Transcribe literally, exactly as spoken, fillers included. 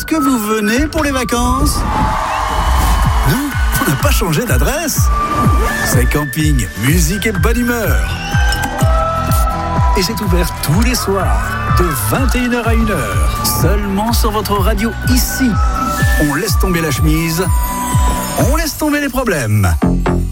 que vous venez pour les vacances? Non, on n'a pas changé d'adresse. C'est camping, musique et bonne humeur. Et c'est ouvert tous les soirs, de vingt et une heures à une heure, seulement sur votre radio ici. On laisse tomber la chemise, on laisse tomber les problèmes.